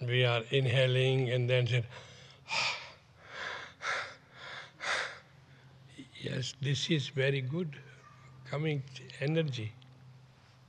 we are inhaling and then say, yes, this is very good, coming energy.